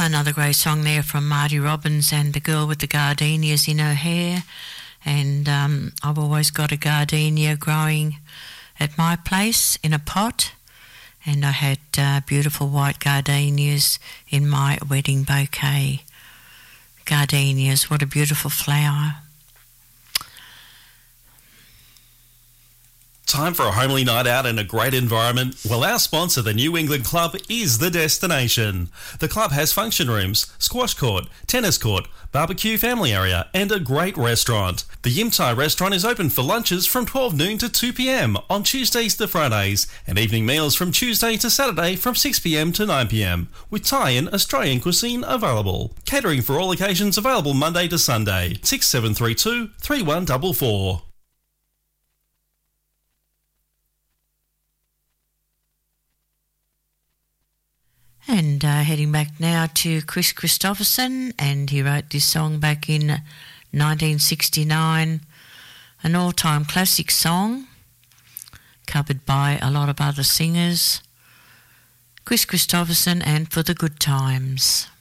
Another great song there from Marty Robbins and the girl with the gardenias in her hair. And I've always got a gardenia growing at my place in a pot. And I had beautiful white gardenias in my wedding bouquet. Gardenias, what a beautiful flower. Time for a homely night out in a great environment? Well, our sponsor, the New England Club, is the destination. The club has function rooms, squash court, tennis court, barbecue family area, and a great restaurant. The Yimtai restaurant is open for lunches from 12 noon to 2 p.m. on Tuesdays to Fridays, and evening meals from Tuesday to Saturday from 6 p.m. to 9 p.m, with Thai and Australian cuisine available. Catering for all occasions available Monday to Sunday. 6732 3144. And heading back now to Chris Christopherson, and he wrote this song back in 1969, an all-time classic song, covered by a lot of other singers. Chris Christopherson and For the Good Times.